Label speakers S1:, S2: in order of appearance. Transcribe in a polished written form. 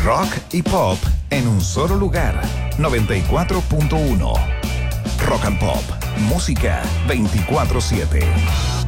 S1: Rock y pop en un solo lugar. 94.1. Rock and Pop. Música 24/7.